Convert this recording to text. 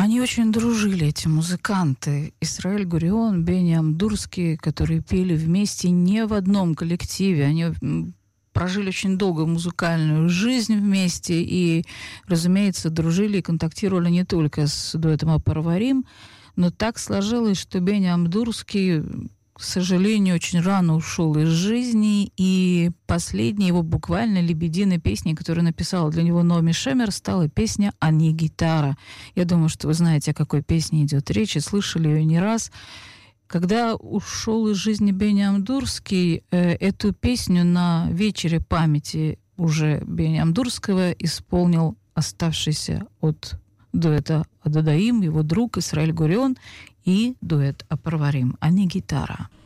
Они очень дружили, эти музыканты. Исраэль Гурион, Бени Амдурский, которые пели вместе не в одном коллективе. Они прожили очень долгую музыкальную жизнь вместе и, разумеется, дружили и контактировали не только с дуэтом «Апарварим», но так сложилось, что Бени Амдурский, к сожалению, очень рано ушел из жизни, и последней его буквально лебединой песней, которую написала для него Наоми Шемер, стала песня «Ани гитара». Я думаю, что вы знаете, о какой песне идет речь, и слышали ее не раз. Когда ушел из жизни Бени Амдурский, эту песню на вечере памяти уже Бени Амдурского исполнил оставшийся от дуэта Ададаим, его друг Исраэль Гурион, и дуэт Апарварим «Ани гитара».